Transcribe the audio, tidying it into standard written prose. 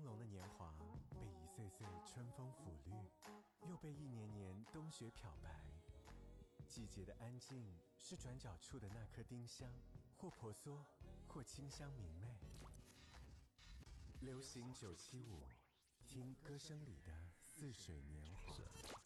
隆的年华被一岁岁春风抚绿，又被一年年冬雪漂白。季节的安静是转角处的那颗丁香，或婆娑，或清香明媚。流行975，听歌声里的似水年华。